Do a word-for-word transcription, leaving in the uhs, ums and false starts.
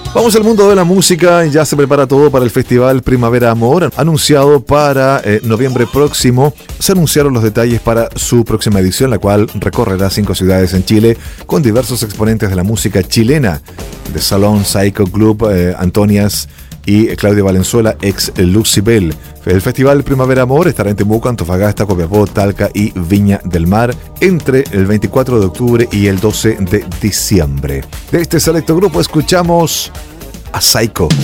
Vamos al mundo de la música. Ya se prepara todo para el Festival Primavera Amor, anunciado para eh, noviembre próximo. Se anunciaron los detalles para su próxima edición, la cual recorrerá cinco ciudades en Chile con diversos exponentes de la música chilena, de Salón, Psycho Club, eh, Antonias y Claudia Valenzuela, ex Lucibel. El Festival Primavera Amor estará en Temuco, Antofagasta, Copiapó, Talca y Viña del Mar entre el veinticuatro de octubre y el doce de diciembre. De este selecto grupo escuchamos a Psycho.